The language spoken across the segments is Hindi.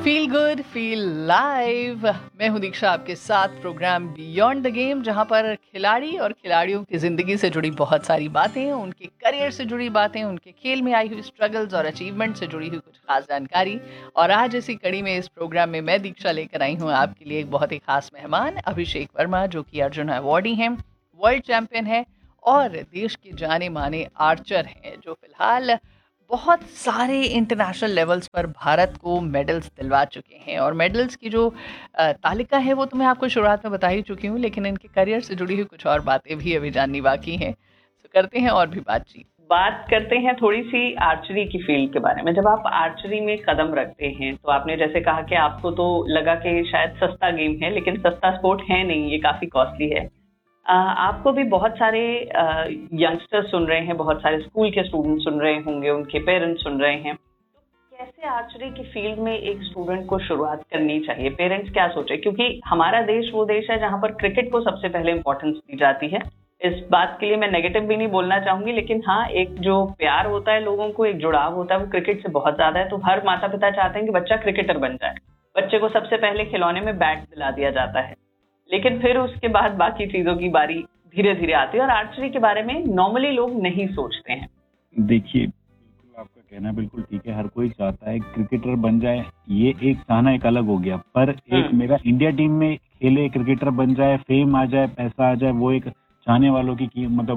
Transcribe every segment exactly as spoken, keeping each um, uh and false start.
Feel good feel live. मैं हूं दीक्षा, आपके साथ प्रोग्राम बियॉन्ड द गेम, जहां पर खिलाड़ी और खिलाड़ियों की ज़िंदगी से जुड़ी बहुत सारी बातें, उनके करियर से जुड़ी बातें, उनके खेल में आई हुई स्ट्रगल्स और अचीवमेंट से जुड़ी हुई कुछ खास जानकारी। और आज इसी कड़ी में इस प्रोग्राम में मैं दीक्षा लेकर आई हूं आपके लिए एक बहुत ही खास मेहमान, अभिषेक वर्मा, जो कि अर्जुन अवार्डी हैं, वर्ल्ड चैंपियन है और देश के जाने माने आर्चर हैं, जो फिलहाल बहुत सारे इंटरनेशनल लेवल्स पर भारत को मेडल्स दिलवा चुके हैं। और मेडल्स की जो अ, तालिका है वो तो मैं आपको शुरुआत में बता ही चुकी हूँ, लेकिन इनके करियर से जुड़ी हुई कुछ और बातें भी अभी जाननी बाकी हैं। तो करते हैं और भी बातचीत। बात करते हैं थोड़ी सी आर्चरी की फील्ड के बारे में। जब आप आर्चरी में कदम रखते हैं तो आपने जैसे कहा कि आपको तो लगा कि शायद सस्ता गेम है, लेकिन सस्ता स्पोर्ट है नहीं, ये काफी कॉस्टली है। आ, आपको भी बहुत सारे यंगस्टर्स सुन रहे हैं, बहुत सारे स्कूल के स्टूडेंट सुन रहे होंगे, उनके पेरेंट्स सुन रहे हैं। तो कैसे आर्चरी की फील्ड में एक स्टूडेंट को शुरुआत करनी चाहिए? पेरेंट्स क्या सोचे? क्योंकि हमारा देश वो देश है जहां पर क्रिकेट को सबसे पहले इंपॉर्टेंस दी जाती है। इस बात के लिए मैं नेगेटिव भी नहीं बोलना चाहूंगी, लेकिन हाँ, एक जो प्यार होता है लोगों को, एक जुड़ाव होता है, वो क्रिकेट से बहुत ज्यादा है। तो हर माता पिता चाहते हैं कि बच्चा क्रिकेटर बन जाए। बच्चे को सबसे पहले खिलौने में बैट दिला दिया जाता है, लेकिन फिर उसके बाद बाकी चीजों की बारी धीरे धीरे आती है। और आर्चरी के बारे में नॉर्मली लोग नहीं सोचते हैं। देखिए, बिल्कुल आपका कहना बिल्कुल ठीक है। हर कोई चाहता है क्रिकेटर बन जाए, ये एक चाहना एक अलग हो गया। पर एक मेरा इंडिया टीम में खेले, क्रिकेटर बन जाए, फेम आ जाए, पैसा आ जाए, वो एक चाहने वालों की, की मतलब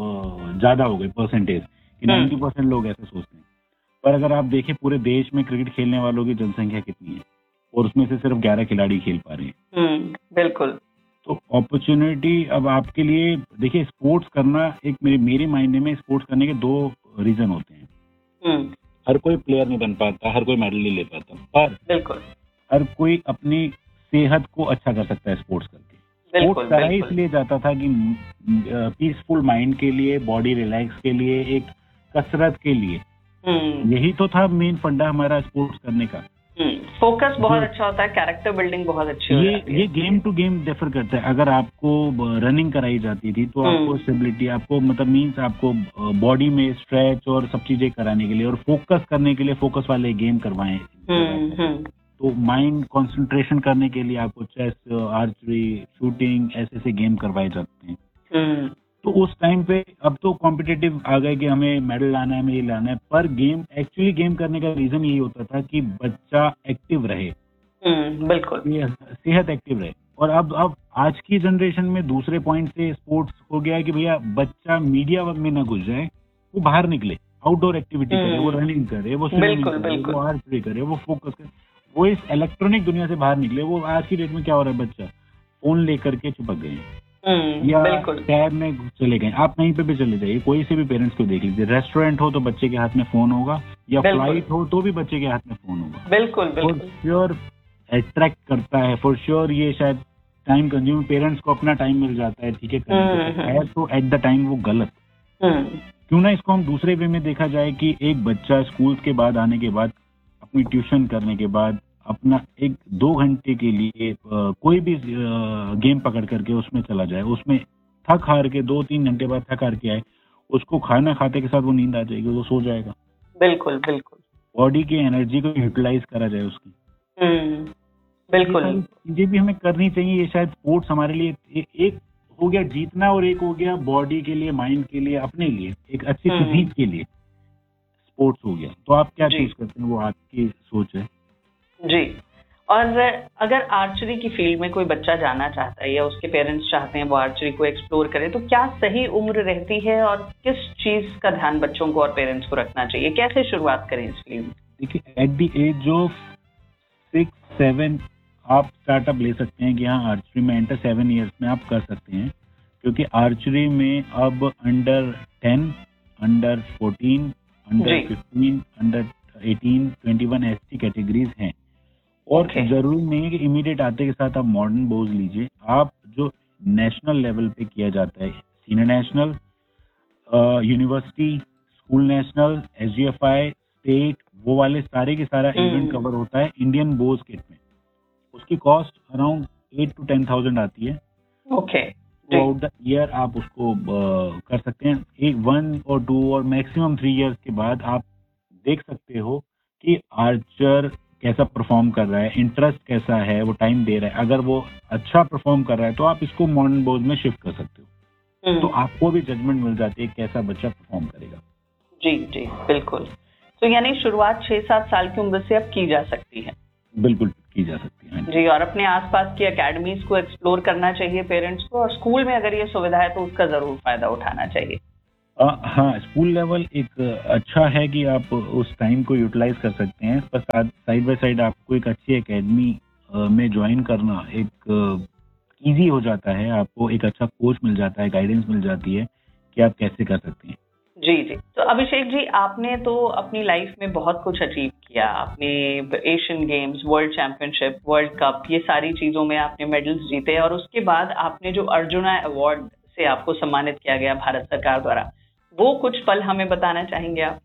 वो ज्यादा हो गई परसेंटेज कि नाइन्टी परसेंट लोग ऐसे सोचते हैं। पर अगर आप देखें पूरे देश में क्रिकेट खेलने वालों की जनसंख्या कितनी है और उसमें से सिर्फ ग्यारह खिलाड़ी खेल पा रहे हैं। बिल्कुल। तो अपॉर्चुनिटी अब आपके लिए, देखिए, स्पोर्ट्स करना एक मेरे मेरे मायने में स्पोर्ट्स करने के दो रीजन होते हैं। हर कोई प्लेयर नहीं बन पाता, हर कोई मेडल नहीं ले पाता, पर बिल्कुल हर कोई अपनी सेहत को अच्छा कर सकता है स्पोर्ट्स करके। स्पोर्ट्स करा ही इसलिए जाता था कि पीसफुल माइंड के लिए, बॉडी रिलैक्स के लिए, एक कसरत के लिए। यही तो था मेन फंडा हमारा स्पोर्ट्स करने का। फोकस बहुत अच्छा होता है, कैरेक्टर बिल्डिंग बहुत अच्छी ये होती है। ये गेम टू गेम डिफर करता है। अगर आपको रनिंग कराई जाती थी तो आपको स्टेबिलिटी, आपको मतलब मींस आपको बॉडी में स्ट्रेच और सब चीजें कराने के लिए और फोकस करने के लिए फोकस वाले गेम करवाएं। तो माइंड कंसंट्रेशन करने के लिए आपको चेस, आर्चरी, शूटिंग, ऐसे ऐसे गेम करवाए जाते हैं। तो उस टाइम पे, अब तो कॉम्पिटिटिव आ गए कि हमें मेडल लाना है, हमें ये लाना है। पर गेम एक्चुअली गेम करने का रीजन यही होता था कि बच्चा एक्टिव रहे, बिल्कुल, सेहत एक्टिव रहे। और अब अब आज की जनरेशन में दूसरे पॉइंट से स्पोर्ट्स हो गया है कि भैया बच्चा मीडिया में ना घुस जाए, वो बाहर निकले, आउटडोर एक्टिविटी करे, वो रनिंग करे, वो स्विमिंग करे, वो आर्चरी करे, वो फोकस करे, वो इस इलेक्ट्रॉनिक दुनिया से बाहर निकले। वो आज की डेट में क्या हो रहा है, बच्चा फोन लेकर के चिपक गए हैं या टैब में चले गए। आप कहीं पे भी चले जाइए, कोई से भी पेरेंट्स को देख लीजिए, रेस्टोरेंट हो तो बच्चे के हाथ में फोन होगा, या फ्लाइट हो तो भी बच्चे के हाथ में फोन होगा। बिल्कुल बिल्कुल। फॉर श्योर अट्रैक्ट करता है, फॉर श्योर ये शायद टाइम कंज्यूम, पेरेंट्स को अपना टाइम मिल जाता है, ठीक है, है तो एट द टाइम वो गलत। क्यों ना इसको हम दूसरे वे में देखा जाए कि एक बच्चा स्कूल के बाद आने के बाद, अपनी ट्यूशन करने के बाद, अपना एक दो घंटे के लिए आ, कोई भी आ, गेम पकड़ करके उसमें चला जाए, उसमें थक हार के दो तीन घंटे बाद थक हार के आए, उसको खाना खाते के साथ वो नींद आ जाएगी, वो सो जाएगा। बिल्कुल बिल्कुल। बॉडी की एनर्जी को यूटिलाइज करा जाए उसकी। बिल्कुल। ये भी हमें करनी चाहिए। ये शायद स्पोर्ट्स हमारे लिए ए, एक हो गया जीतना और एक हो गया बॉडी के लिए, माइंड के लिए, अपने लिए एक अच्छी फिजिक के लिए स्पोर्ट्स हो गया। तो आप क्या चूज करते हैं, वो आपकी सोच है जी। और अगर आर्चरी की फील्ड में कोई बच्चा जाना चाहता है या उसके पेरेंट्स चाहते हैं वो आर्चरी को एक्सप्लोर करे, तो क्या सही उम्र रहती है और किस चीज का ध्यान बच्चों को और पेरेंट्स को रखना चाहिए? कैसे शुरुआत करें इस फील्ड में? देखिए, at the age of six seven आप स्टार्टअप ले सकते हैं कि हाँ, आर्चरी में एंटर सेवन ईयर्स में आप कर सकते हैं, क्योंकि आर्चरी में अब under ten, under fourteen, under fifteen, under eighteen, twenty one ऐसी कैटेगरीज हैं। और okay. जरूरी नहीं है कि इमीडिएट आते के साथ आप मॉडर्न बोज लीजिए। आप जो नेशनल लेवल पे किया जाता है, senior national, university, school national, SGFI, state, वो वाले सारे के सारा इवेंट कवर होता है इंडियन बोज किट में। उसकी cost around eight to ten thousand आती है। Okay. Through out the year आप उसको uh, कर सकते हैं। एक वन और टू और मैक्सिमम थ्री इयर्स के बाद आप देख सकते हो कि आर्चर कैसा परफॉर्म कर रहा है, इंटरेस्ट कैसा है, वो टाइम दे रहा है। अगर वो अच्छा परफॉर्म कर रहा है तो आप इसको मॉडर्न बोर्ड में शिफ्ट कर सकते हो, तो आपको भी जजमेंट मिल जाती है कैसा बच्चा परफॉर्म करेगा। जी जी बिल्कुल। तो यानी शुरुआत छह सात साल की उम्र से अब की जा सकती है? बिल्कुल की जा सकती है जी। और अपने आसपास की एकेडमीज को एक्सप्लोर करना चाहिए पेरेंट्स को, और स्कूल में अगर ये सुविधा है तो उसका जरूर फायदा उठाना चाहिए। आ, हाँ, स्कूल लेवल एक अच्छा है कि आप उस टाइम को यूटिलाइज कर सकते हैं, पर साइड बाय साइड आपको एक अच्छी एकेडमी में ज्वाइन करना एक इजी हो जाता है। आपको एक अच्छा कोच मिल जाता है, गाइडेंस मिल जाती है कि आप कैसे कर सकते हैं। जी जी। तो अभिषेक जी, आपने तो अपनी लाइफ में बहुत कुछ अचीव किया। आपने Asian games, world championship, world cup, ये सारी चीजों में आपने मेडल्स जीते, और उसके बाद आपने जो अर्जुना अवार्ड से आपको सम्मानित किया गया भारत सरकार द्वारा, वो कुछ पल हमें बताना चाहेंगे आप?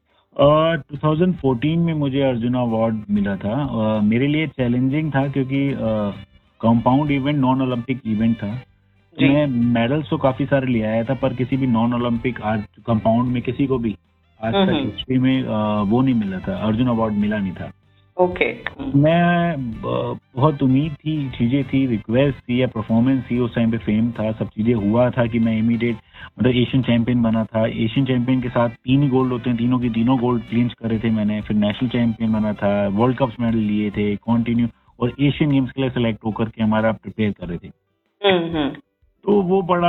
uh, दो हज़ार चौदह में मुझे अर्जुना अवार्ड मिला था। uh, मेरे लिए चैलेंजिंग था क्योंकि compound event non Olympic event था। मैं मेडल्स तो काफी सारे ले आया था, पर किसी भी नॉन ओलंपिक आर्ट कंपाउंड में किसी को भी आज तक हिस्ट्री में uh, वो नहीं मिला था, अर्जुन अवार्ड मिला नहीं था। Okay okay. मैं बहुत उम्मीद थी, चीजें थी, रिक्वेस्ट थी या परफॉर्मेंस थी, उस टाइम पे फेम था, सब चीजें हुआ था कि मैं इमीडिएट मतलब एशियन चैंपियन बना था। एशियन चैंपियन के साथ तीन ही गोल्ड होते हैं, तीनों की तीनों गोल्ड क्लिंच करे थे मैंने। फिर नेशनल चैंपियन बना था, वर्ल्ड कप्स मेडल लिए थे कंटिन्यू, और एशियन गेम्स के लिए सेलेक्ट होकर के हमारा प्रिपेयर कर रहे थे। तो वो बड़ा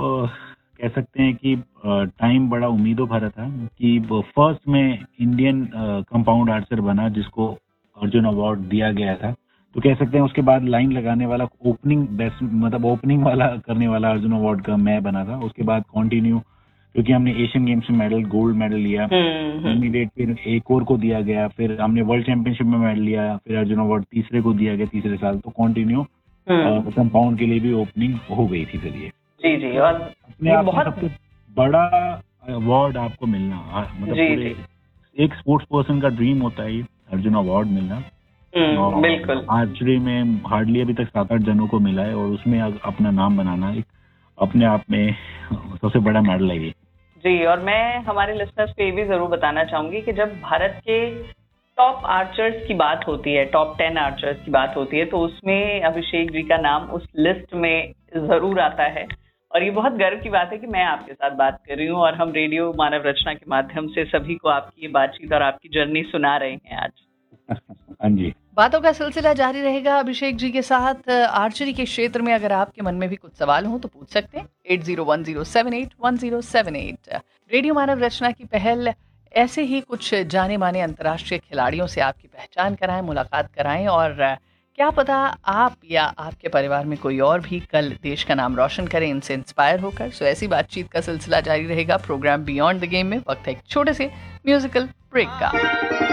कह सकते हैं कि टाइम बड़ा उम्मीदों भरा था कि फर्स्ट में इंडियन कंपाउंड आर्चर बना जिसको अर्जुन अवार्ड दिया गया था। तो कह सकते हैं उसके बाद लाइन लगाने वाला, ओपनिंग बेस्ट मतलब ओपनिंग वाला करने वाला अर्जुन अवार्ड का मैं बना था। उसके बाद कंटिन्यू, क्योंकि हमने एशियन गेम्स में मेडल, गोल्ड मेडल लिया, इमीडिएट फिर एक और को दिया गया, फिर हमने वर्ल्ड चैंपियनशिप में मेडल लिया, फिर अर्जुन अवार्ड तीसरे को दिया गया तीसरे साल। तो कंटिन्यू कंपाउंड के लिए भी ओपनिंग हो गई थी फिर ये। जी जी। और अपने आप में सबसे बड़ा अवार्ड आपको मिलना, मतलब पूरे एक स्पोर्ट्स पर्सन का ड्रीम होता है ये अर्जुन अवार्ड मिलना। बिल्कुल। आर्चरी में हार्डली अभी तक सात आठ जनों को मिला है, और उसमें अपना नाम बनाना एक अपने आप में सबसे बड़ा मेडल है ये। जी। और मैं हमारे लिसनर्स को ये भी जरूर बताना चाहूंगी कि जब भारत के टॉप आर्चर्स की बात होती है, टॉप टेन आर्चर्स की बात होती है, तो उसमें अभिषेक जी का नाम उस लिस्ट में जरूर आता है। और ये बहुत गर्व की बात है कि मैं आपके साथ बात कर रही हूँ, और हम रेडियो मानव रचना के माध्यम से सभी को आपकी ये बातचीत और आपकी जर्नी सुना रहे हैं आज। हाँ जी। बातों का सिलसिला जारी रहेगा अभिषेक जी के साथ। आर्चरी के क्षेत्र में अगर आपके मन में भी कुछ सवाल हो तो पूछ सकते हैं। Eight zero one zero seven eight one zero seven eight. Radio मानव रचना की पहल ऐसे ही कुछ जाने माने अंतर्राष्ट्रीय खिलाड़ियों से आपकी पहचान कराएं, मुलाकात कराएं, और क्या पता आप या आपके परिवार में कोई और भी कल देश का नाम रोशन करे इनसे इंस्पायर होकर। सो ऐसी बातचीत का सिलसिला जारी रहेगा प्रोग्राम बियॉन्ड द गेम में। वक्त है एक छोटे से म्यूजिकल ब्रेक का।